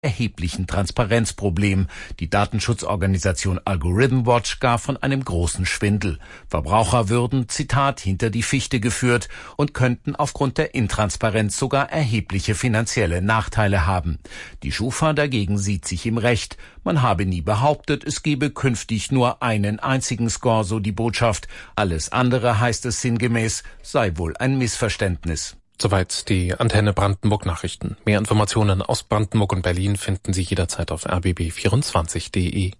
erheblichen Transparenzproblem. Die Datenschutzorganisation Algorithm Watch gar von einem großen Schwindel. Verbraucher würden, Zitat, hinter die Fichte geführt und könnten aufgrund der Intransparenz sogar erhebliche finanzielle Nachteile haben. Die Schufa dagegen sieht sich im Recht. Man habe nie behauptet, es gebe künftig nur einen einzigen Score, so die Botschaft. Alles andere, heißt es sinngemäß, sei wohl ein Missverständnis. Soweit die Antenne Brandenburg Nachrichten. Mehr Informationen aus Brandenburg und Berlin finden Sie jederzeit auf rbb24.de.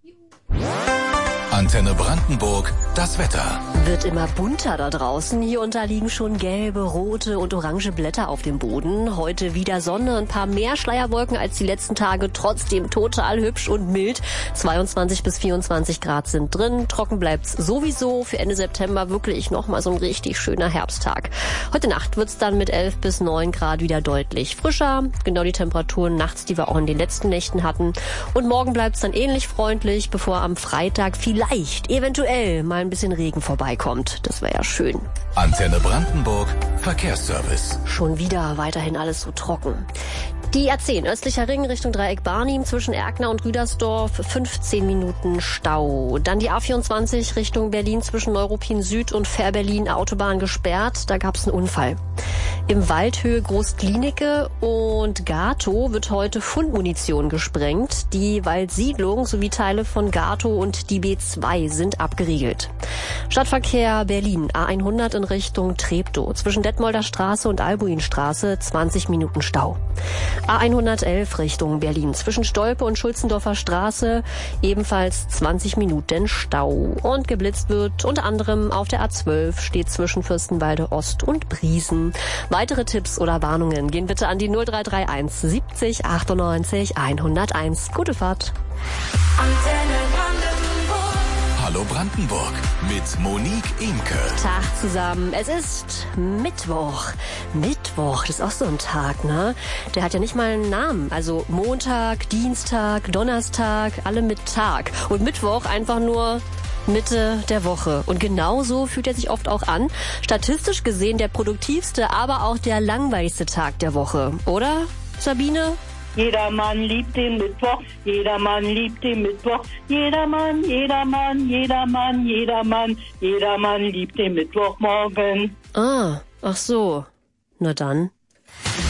Antenne Brandenburg, das Wetter. Wird immer bunter da draußen. Hier und da liegen schon gelbe, rote und orange Blätter auf dem Boden. Heute wieder Sonne, ein paar mehr Schleierwolken als die letzten Tage. Trotzdem total hübsch und mild. 22 bis 24 Grad sind drin. Trocken bleibt's sowieso. Für Ende September wirklich nochmal so ein richtig schöner Herbsttag. Heute Nacht wird's dann mit 11 bis 9 Grad wieder deutlich frischer. Genau die Temperaturen nachts, die wir auch in den letzten Nächten hatten. Und morgen bleibt's dann ähnlich freundlich, bevor am Freitag eventuell mal ein bisschen Regen vorbeikommt. Das wäre ja schön. Antenne Brandenburg, Verkehrsservice. Schon wieder weiterhin alles so trocken. Die A10 östlicher Ring Richtung Dreieck Barnim zwischen Erkner und Rüdersdorf 15 Minuten Stau. Dann die A24 Richtung Berlin zwischen Neuruppin Süd und Fährberlin Autobahn gesperrt. Da gab es einen Unfall. Im Waldhöhe Großklinike und Gatow wird heute Fundmunition gesprengt. Die Waldsiedlung sowie Teile von Gatow und die B2 sind abgeriegelt. Stadtverkehr Berlin A100 in Richtung Treptow zwischen Detmolder Straße und Albuinstraße 20 Minuten Stau. A111 Richtung Berlin zwischen Stolpe und Schulzendorfer Straße ebenfalls 20 Minuten Stau. Und geblitzt wird unter anderem auf der A12 steht zwischen Fürstenwalde Ost und Briesen. Weitere Tipps oder Warnungen gehen bitte an die 0331 70 98 101. Gute Fahrt. Hallo Brandenburg mit Monique Imke. Tag zusammen. Es ist Mittwoch. Mittwoch, das ist auch so ein Tag, ne? Der hat ja nicht mal einen Namen. Also Montag, Dienstag, Donnerstag, alle mit Tag. Und Mittwoch einfach nur Mitte der Woche. Und genauso fühlt er sich oft auch an. Statistisch gesehen der produktivste, aber auch der langweiligste Tag der Woche. Oder, Sabine? Jedermann liebt den Mittwoch, jedermann liebt den Mittwoch, jedermann, jedermann, jedermann, jedermann, jedermann liebt den Mittwochmorgen. Ach so. Na dann.